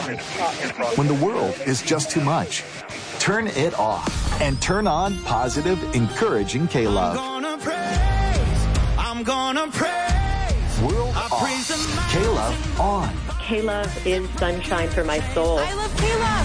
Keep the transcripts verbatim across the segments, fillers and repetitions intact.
When the world is just too much, turn it off and turn on positive, encouraging K-Love. I'm gonna praise, I'm gonna praise. World off, K-Love on. K-Love is sunshine for my soul. I love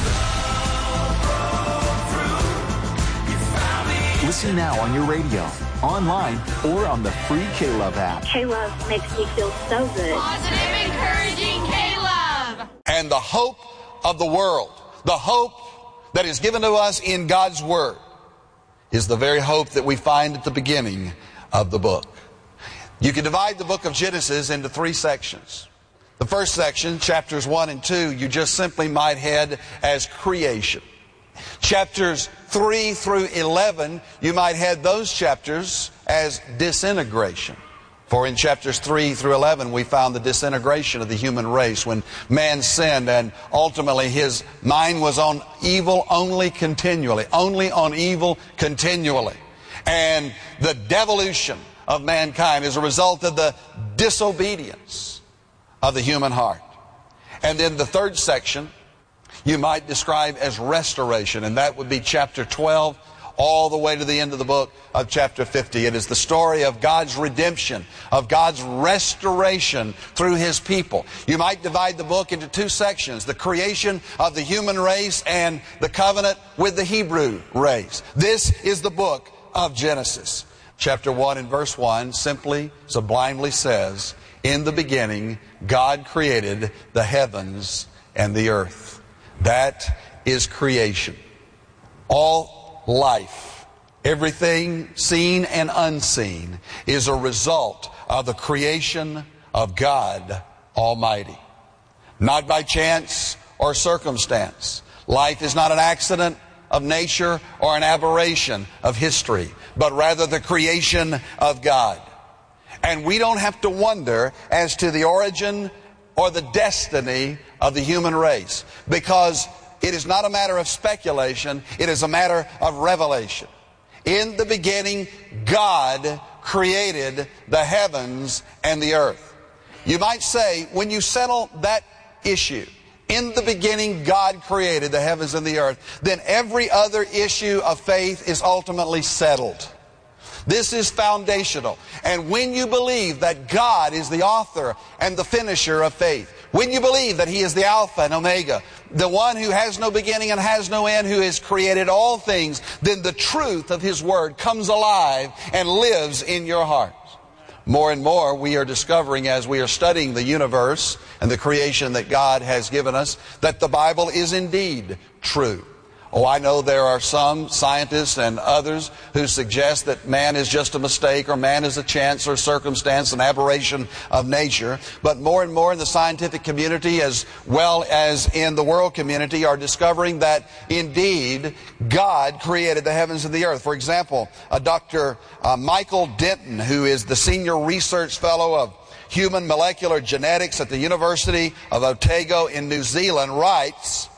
K-Love. Listen now on your radio, online, or on the free K-Love app. K-Love makes me feel so good. Positive, encouraging K-Love. And the hope of the world, the hope that is given to us in God's Word, is the very hope that we find at the beginning of the book. You can divide the book of Genesis into three sections. The first section, chapters one and two, you just simply might head as creation. Chapters three through eleven, you might head those chapters as disintegration. For in chapters three through eleven, we found the disintegration of the human race when man sinned, and ultimately his mind was on evil only continually, only on evil continually. And the devolution of mankind is a result of the disobedience of the human heart. And then the third section you might describe as restoration, and that would be chapter twelve all the way to the end of the book of chapter fifty. It is the story of God's redemption, of God's restoration through His people. You might divide the book into two sections, the creation of the human race and the covenant with the Hebrew race. This is the book of Genesis. Chapter one and verse one simply, sublimely says, in the beginning, God created the heavens and the earth. That is creation. All life, everything seen and unseen, is a result of the creation of God Almighty. Not by chance or circumstance. Life is not an accident of nature or an aberration of history, but rather the creation of God. And we don't have to wonder as to the origin or the destiny of the human race, because it is not a matter of speculation, it is a matter of revelation. In the beginning, God created the heavens and the earth. You might say, when you settle that issue, in the beginning God created the heavens and the earth, then every other issue of faith is ultimately settled. This is foundational. And when you believe that God is the author and the finisher of faith, when you believe that He is the Alpha and Omega, the one who has no beginning and has no end, who has created all things, then the truth of His Word comes alive and lives in your heart. More and more we are discovering as we are studying the universe and the creation that God has given us, that the Bible is indeed true. Oh, I know there are some scientists and others who suggest that man is just a mistake, or man is a chance or circumstance, an aberration of nature. But more and more in the scientific community, as well as in the world community, are discovering that indeed God created the heavens and the earth. For example, uh, Doctor Uh, Michael Denton, who is the senior research fellow of human molecular genetics at the University of Otago in New Zealand, writes,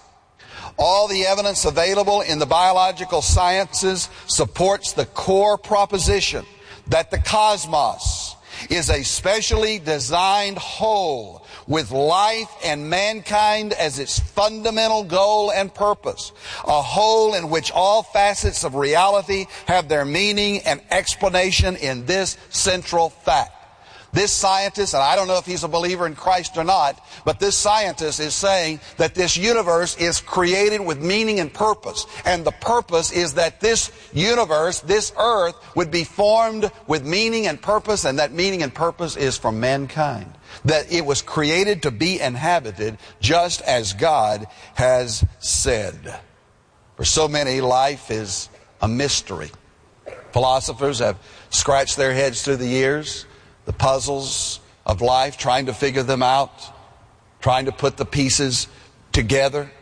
all the evidence available in the biological sciences supports the core proposition that the cosmos is a specially designed whole with life and mankind as its fundamental goal and purpose. A whole in which all facets of reality have their meaning and explanation in this central fact. This scientist, and I don't know if he's a believer in Christ or not, but this scientist is saying that this universe is created with meaning and purpose. And the purpose is that this universe, this earth, would be formed with meaning and purpose, and that meaning and purpose is for mankind. That it was created to be inhabited just as God has said. For so many, life is a mystery. Philosophers have scratched their heads through the years, the puzzles of life, trying to figure them out, trying to put the pieces together.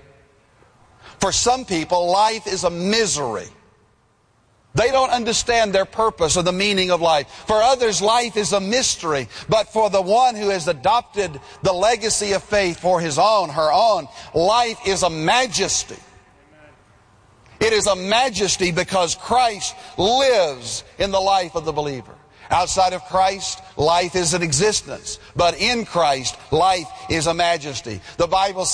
For some people, life is a misery. They don't understand their purpose or the meaning of life. For others, life is a mystery. But for the one who has adopted the legacy of faith for his own, her own, life is a majesty. It is a majesty because Christ lives in the life of the believer. Outside of Christ, life is an existence. But in Christ, life is a majesty. The Bible says,